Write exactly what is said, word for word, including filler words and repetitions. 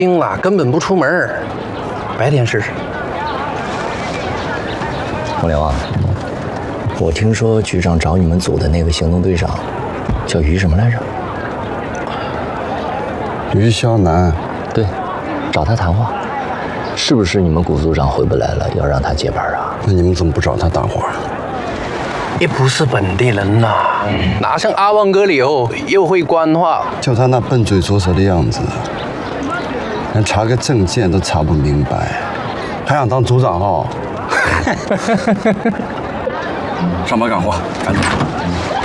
病了，根本不出门，白天试试。 洪流啊，我听说局长找你们组的那个行动队长叫于什么来着？ 于肖南。 对，找他谈话。是不是你们谷组长回不来了，要让他接班啊？ 那你们怎么不找他搭话？ 也不是本地人呐，哪像阿旺哥柳又会官话。 就他那笨嘴拙舌的样子，连查个证件都查不明白，还想当组长哦？上班干活，赶紧。